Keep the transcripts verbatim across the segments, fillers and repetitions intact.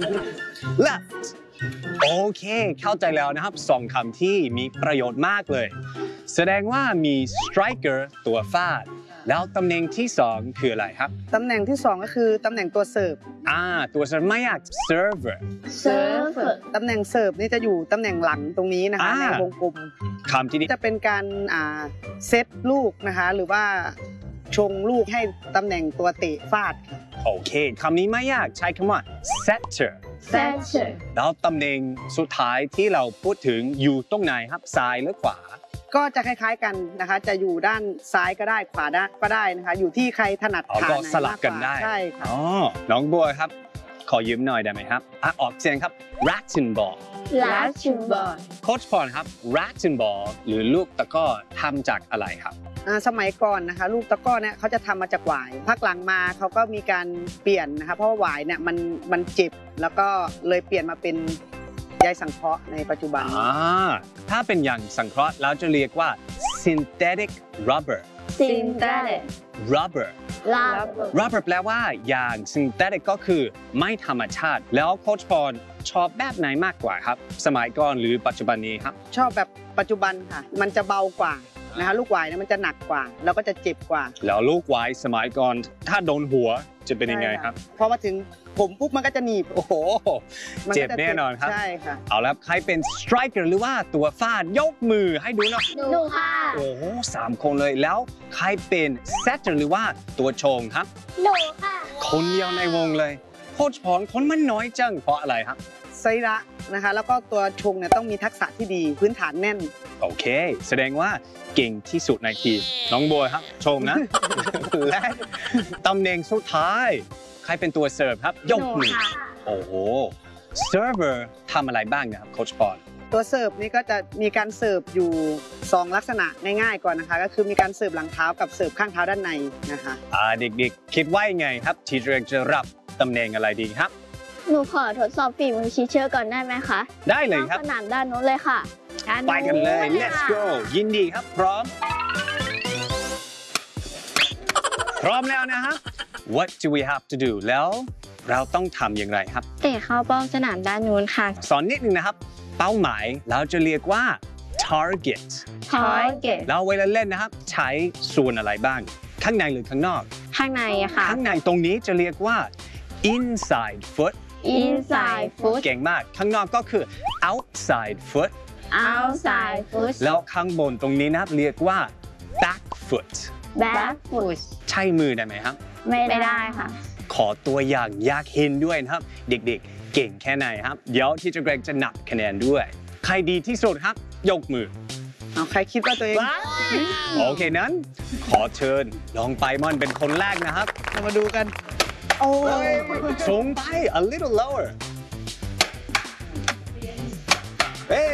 left โอเคเข้าใจแล้วนะครับสองคำที่มีประโยชน์มากเลยแสดงว่ามี striker ตัวฟาดแล้วตำแหน่งที่สองคืออะไรครับตำแหน่งที่สองก็คือตำแหน่งตัวเสิร์ฟอ่าตัวเสิร์ฟไม่ยาก server server ตำแหน่งเสิร์ฟนี่จะอยู่ตำแหน่งหลังตรงนี้นะคะในวงกลมคำที่นี้จะเป็นการอ่าเซตลูกนะคะหรือว่าชงลูกให้ตำแหน่งตัวเตะฟาดโอเคคำนี้ไม่ยากใช้คำว่า setter setter แล้วตำแหน่งสุดท้ายที่เราพูดถึงอยู่ตรงไหนครับซ้ายหรือขวาก็จะคล้ายๆกันนะคะจะอยู่ด้านซ้ายก็ได้ขวาได้ก็ได้นะคะอยู่ที่ใครถนัดขาไหนมากกว่าสลับกันได้ใช่ค่ะอ๋อน้องบัวครับขอยืมหน่อยได้ไหมครับอ่ะออกเสียงครับ Rattenball Rattenball โค้ชพรครับ Rattenball หรือลูกตะกร้อทำจากอะไรครับสมัยก่อนนะคะลูกตะกร้อเนี่ยเขาจะทำมาจากหวายพักหลังมาเขาก็มีการเปลี่ยนนะคะเพราะว่าหวายเนี่ยมันมันเจ็บแล้วก็เลยเปลี่ยนมาเป็นใยสังเคราะห์ในปัจจุบันอ่าถ้าเป็นอย่างสังเคราะห์เราจะเรียกว่า synthetic rubber synthetic rubber rubber rubber แปลว่าอย่าง synthetic ก็คือไม่ธรรมชาติแล้วโค้ชพรชอบแบบไหนมากกว่าครับสมัยก่อนหรือปัจจุบันนี้ครับชอบแบบปัจจุบันค่ะมันจะเบากว่านะคะลูกหวายเนี่ยมันจะหนักกว่าแล้วก็จะเจ็บกว่าแล้วลูกหวายสมัยก่อนถ้าโดนหัวจะเป็นยังไงครับพอมาถึงผมปุ๊บมันก็จะหนีบโอ้โหเจ็บแน่นอนครับใช่ค่ะเอาแล้วใครเป็น striker หรือว่าตัวฟาดยกมือให้ดูหน่อยหนูค่ะโอ้โหสามคนเลยแล้วใครเป็น setter หรือว่าตัวชงครับหนูค่ะคนเดียวในวงเลยโค้ชพรคนมันน้อยจังเพราะอะไรครับไซระนะคะแล้วก็ตัวชงเนี่ยต้องมีทักษะที่ดีพื้นฐานแน่นโอเคแสดงว่าเก่งที่สุดในทีมน้องบัวครับชมนะ และตำแหน่งสุดท้ายใครเป็นตัวเสิร์ฟครับยกมือโอ้โหเซิร์ฟเวอร์ทำอะไรบ้างนะครับโค้ชพรตัวเสิร์ฟนี่ก็จะมีการเสิร์ฟอยู่สองลักษณะง่ายๆก่อนนะคะก็คือมีการเสิร์ฟหลังเท้ากับเสิร์ฟข้างเท้าด้านในนะคะอ่าเด็กๆคิดว่ายังไงครับทีเรกจะรับตำแหน่งอะไรดีครับหนูขอทดสอบฝีมือชีเชอร์ก่อนได้ไหมคะได้เลยครับสนามด้านโน้นเลยค่ะไปกันเลย let's go ยินดีครับพร้อมพร้อมแล้วนะฮะ what do we have to do แล้วเราต้องทำอย่างไรครับเตะเข้าเป้าสนามด้านนู้นค่ะสอนนิดนึงนะครับเป้าหมายเราจะเรียกว่า target target แล้วเวลาเล่นนะครับใช้ส่วนอะไรบ้างข้างในหรือข้างนอกข้างในอะค่ะข้างในตรงนี้จะเรียกว่า inside foot inside foot เก่งมากข้างนอกก็คือ outside foot outside foot แล้วข้างบนตรงนี้นะครับเรียกว่า back foot back foot ใช่มือได้ไหมครับไม่ได้ค่ะขอตัวอย่างอยากเห็นด้วยนะครับเด็กๆเก่งแค่ไหนครับเดี๋ยวที่จะเกรกจะนับคะแนนด้วยใครดีที่สุดครับยกมือเอาใครคิดว่าตัวเองโอเคนั้นขอเชิญลองไปมอนเป็นคนแรกนะครับเรามาดูกันโอ้สูงไป a little lower เฮ้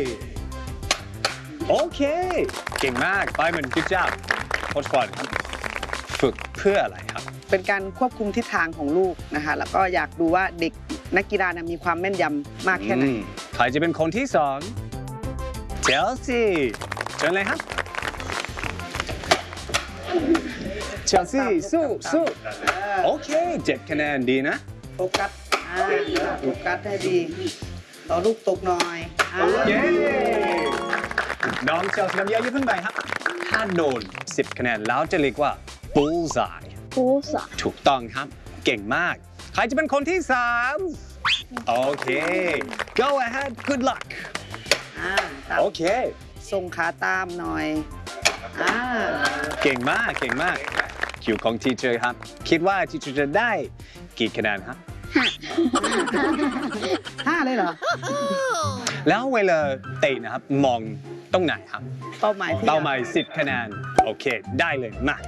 โอเคเก่งมากไปเหมือนคิดจับโค้ชพรครับฝึกเพื่ออะไรครับเป็นการควบคุมทิศทางของลูกนะคะแล้วก็อยากดูว่าเด็กนักกีฬามีความแม่นยำมากแค่ไหนใครจะเป็นคนที่สองเชลซีเชิญเลยครับเชลซีสู้สู้โอเคเจ็ดคะแนนดีนะโฟกัสโฟกัสให้ดีต่อลูกตกหน่อยเย้น้องเชลซีน้ำเยอะยิ่งขึ้นไปครับถ้าโดนสิบคะแนนแล้วจะเรียกว่า bullseye bullseye ถูกต้องครับเก่งมากใครจะเป็นคนที่สามโอเค go ahead good luck โอเคส่งขาตามหน่อยเก่งมากเก่งมากคิวของทีเจอร์ครับคิดว่าทีเจอร์จะได้กี่คะแนนครับห้าเลยเหรอแล้วเวลาเตะนะครับมองตรงไหนครับเป้าหมายเป้าหมายสิบคะแนนโอเคได้เลยมา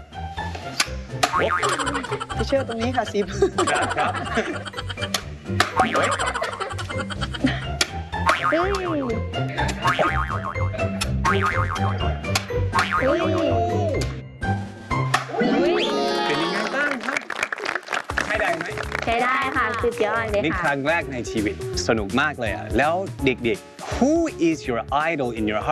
ทีเชอร์ตรงนี้ค่ะสิบครับครับเฮ้ยเฮ้ยเป็นยังไงบ้างครับใช้ได้ไหมใช้ได้ค่ะสุดยอดเลยค่ะนี่ครั้งแรกในชีวิตสนุกมากเลยอ่ะแล้วเด็กๆ Who is your idol in your heart